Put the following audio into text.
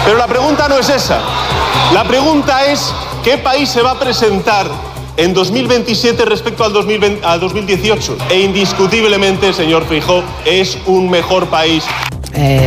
Pero la pregunta no es esa. La pregunta es ¿qué país se va a presentar en 2027 respecto al 2018? E indiscutiblemente, señor Feijóo, es un mejor país.